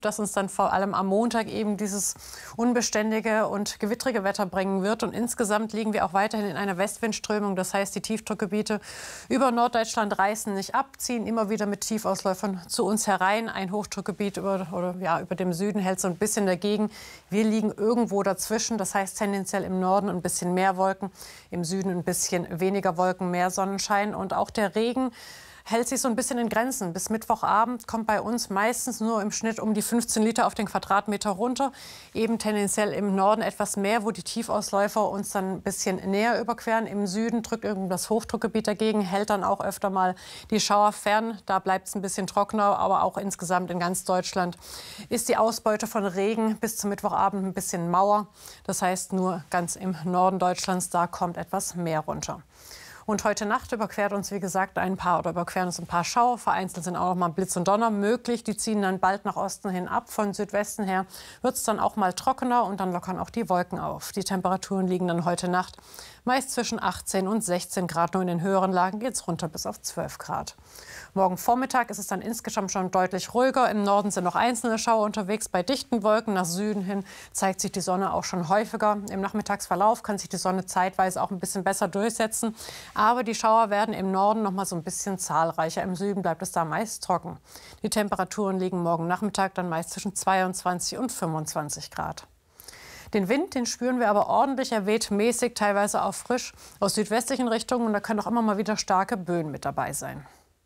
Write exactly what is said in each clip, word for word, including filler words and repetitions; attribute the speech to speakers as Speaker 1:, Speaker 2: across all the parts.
Speaker 1: das uns dann vor allem am Montag eben dieses unbeständige und gewittrige Wetter bringen wird. Und insgesamt liegen wir auch weiterhin in einer Westwindströmung. Das heißt, die Tiefdruckgebiete über Norddeutschland reißen nicht ab, ziehen immer wieder mit Tiefausläufern zu uns herein. Ein Hochdruckgebiet über, oder, ja, über dem Süden hält so ein bisschen dagegen. Wir liegen irgendwo dazwischen. Das heißt tendenziell im Norden ein bisschen mehr Wolken, im Süden ein bisschen weniger Wolken, mehr Sonnenschein. Und auch der Regen hält sich so ein bisschen in Grenzen. Bis Mittwochabend kommt bei uns meistens nur im Schnitt um die fünfzehn Liter auf den Quadratmeter runter. Eben tendenziell im Norden etwas mehr, wo die Tiefausläufer uns dann ein bisschen näher überqueren. Im Süden drückt irgendwo das Hochdruckgebiet dagegen, hält dann auch öfter mal die Schauer fern. Da bleibt es ein bisschen trockener, aber auch insgesamt in ganz Deutschland ist die Ausbeute von Regen bis zum Mittwochabend ein bisschen Mauer. Das heißt, nur ganz im Norden Deutschlands, da kommt etwas mehr runter. Und heute Nacht überquert uns, wie gesagt, ein paar oder überqueren uns ein paar Schauer. Vereinzelt sind auch noch mal Blitz und Donner möglich. Die ziehen dann bald nach Osten hin ab. Von Südwesten her wird es dann auch mal trockener und dann lockern auch die Wolken auf. Die Temperaturen liegen dann heute Nacht meist zwischen achtzehn und sechzehn Grad. Nur in den höheren Lagen geht es runter bis auf zwölf Grad. Morgen Vormittag ist es dann insgesamt schon deutlich ruhiger. Im Norden sind noch einzelne Schauer unterwegs. Bei dichten Wolken nach Süden hin zeigt sich die Sonne auch schon häufiger. Im Nachmittagsverlauf kann sich die Sonne zeitweise auch ein bisschen besser durchsetzen. Aber die Schauer werden im Norden noch mal so ein bisschen zahlreicher. Im Süden bleibt es da meist trocken. Die Temperaturen liegen morgen Nachmittag dann meist zwischen zweiundzwanzig und fünfundzwanzig Grad. Den Wind, den spüren wir aber ordentlich. Er weht mäßig, teilweise auch frisch aus südwestlichen Richtungen. Und da können auch immer mal wieder starke Böen mit dabei sein.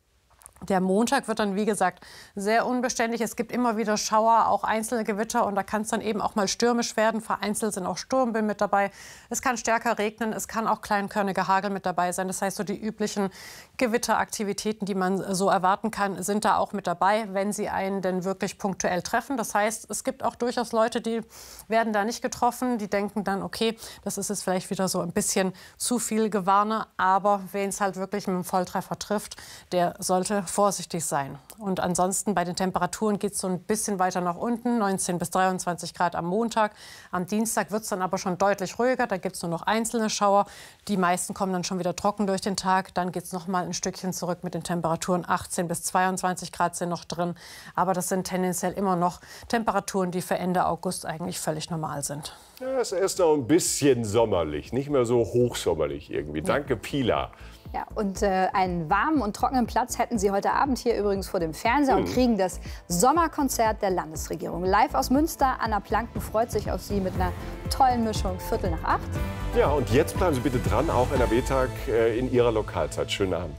Speaker 1: Der Montag wird dann, wie gesagt, sehr unbeständig. Es gibt immer wieder Schauer, auch einzelne Gewitter. Und da kann es dann eben auch mal stürmisch werden. Vereinzelt sind auch Sturmböen mit dabei. Es kann stärker regnen. Es kann auch kleinkörniger Hagel mit dabei sein. Das heißt, so die üblichen Gewitteraktivitäten, die man so erwarten kann, sind da auch mit dabei, wenn sie einen denn wirklich punktuell treffen. Das heißt, es gibt auch durchaus Leute, die werden da nicht getroffen. Die denken dann, okay, das ist jetzt vielleicht wieder so ein bisschen zu viel Gewarne. Aber wen es halt wirklich mit einem Volltreffer trifft, der sollte vorsichtig sein. Und ansonsten bei den Temperaturen geht es so ein bisschen weiter nach unten, neunzehn bis dreiundzwanzig Grad am Montag. Am Dienstag wird es dann aber schon deutlich ruhiger, da gibt es nur noch einzelne Schauer. Die meisten kommen dann schon wieder trocken durch den Tag. Dann geht es noch mal ein Stückchen zurück mit den Temperaturen. achtzehn bis zweiundzwanzig Grad sind noch drin. Aber das sind tendenziell immer noch Temperaturen, die für Ende August eigentlich völlig normal sind.
Speaker 2: Ja, es ist noch ein bisschen sommerlich, nicht mehr so hochsommerlich irgendwie. Danke, Pila.
Speaker 3: Ja, und äh, einen warmen und trockenen Platz hätten Sie heute Abend hier übrigens vor dem Fernseher und kriegen das Sommerkonzert der Landesregierung. Live aus Münster. Anna Planken freut sich auf Sie mit einer tollen Mischung. Viertel nach acht.
Speaker 2: Ja, und jetzt bleiben Sie bitte dran, auch N R W-Tag äh, in Ihrer Lokalzeit. Schönen Abend.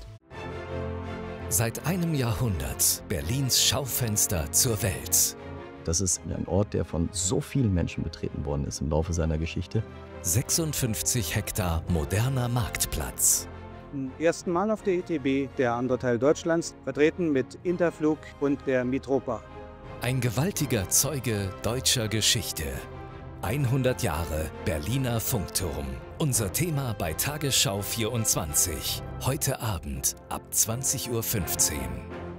Speaker 4: Seit einem Jahrhundert Berlins Schaufenster zur Welt.
Speaker 5: Das ist ein Ort, der von so vielen Menschen betreten worden ist im Laufe seiner Geschichte.
Speaker 4: sechsundfünfzig Hektar moderner Marktplatz.
Speaker 6: Zum ersten Mal auf der I T B, der andere Teil Deutschlands, vertreten mit Interflug und der Mitropa.
Speaker 4: Ein gewaltiger Zeuge deutscher Geschichte. hundert Jahre Berliner Funkturm. Unser Thema bei Tagesschau vierundzwanzig. Heute Abend ab zwanzig Uhr fünfzehn.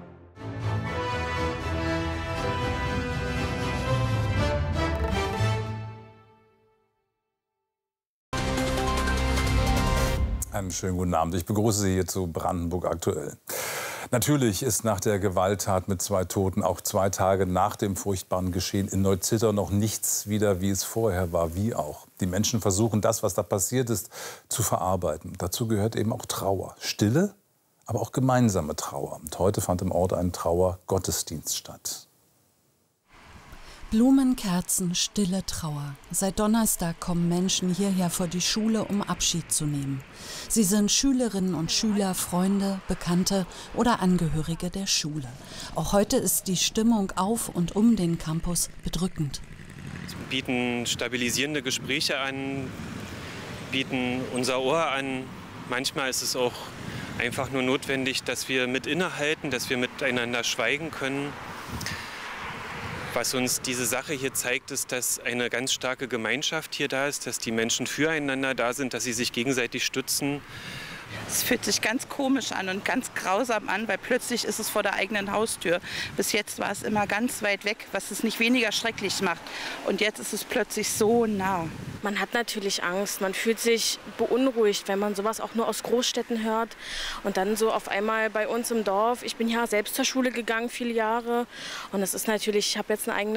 Speaker 7: Einen schönen guten Abend. Ich begrüße Sie hier zu Brandenburg aktuell. Natürlich ist nach der Gewalttat mit zwei Toten auch zwei Tage nach dem furchtbaren Geschehen in Neuzittau noch nichts wieder, wie es vorher war, wie auch. Die Menschen versuchen, das, was da passiert ist, zu verarbeiten. Dazu gehört eben auch Trauer. Stille, aber auch gemeinsame Trauer. Und heute fand im Ort ein Trauergottesdienst statt.
Speaker 8: Blumen, Kerzen, stille Trauer. Seit Donnerstag kommen Menschen hierher vor die Schule, um Abschied zu nehmen. Sie sind Schülerinnen und Schüler, Freunde, Bekannte oder Angehörige der Schule. Auch heute ist die Stimmung auf und um den Campus bedrückend.
Speaker 9: Wir bieten stabilisierende Gespräche an, bieten unser Ohr an. Manchmal ist es auch einfach nur notwendig, dass wir mit innehalten, dass wir miteinander schweigen können. Was uns diese Sache hier zeigt, ist, dass eine ganz starke Gemeinschaft hier da ist, dass die Menschen füreinander da sind, dass sie sich gegenseitig stützen
Speaker 10: Es fühlt sich ganz komisch an und ganz grausam an, weil plötzlich ist es vor der eigenen Haustür. Bis jetzt war es immer ganz weit weg, was es nicht weniger schrecklich macht. Und jetzt ist es plötzlich so nah.
Speaker 11: Man hat natürlich Angst, man fühlt sich beunruhigt, wenn man sowas auch nur aus Großstädten hört. Und dann so auf einmal bei uns im Dorf. Ich bin ja selbst zur Schule gegangen, viele Jahre. Und das ist natürlich, ich habe jetzt eine eigene